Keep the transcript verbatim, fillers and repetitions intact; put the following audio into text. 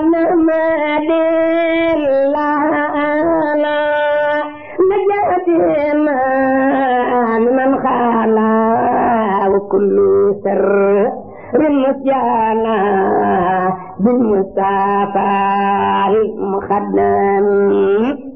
محمد لنا نجاتنا من خالا وكل سر بالمسجانا بالمصطفى المخدم